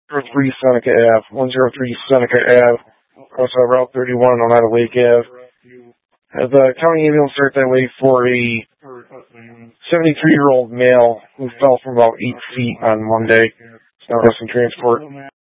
103 Seneca Ave, 103 Seneca Ave, also Route 31 on out of Lake Ave. The county ambulance started that way for a 73-year-old male who fell from about 8 feet on Monday. It's now resting transport.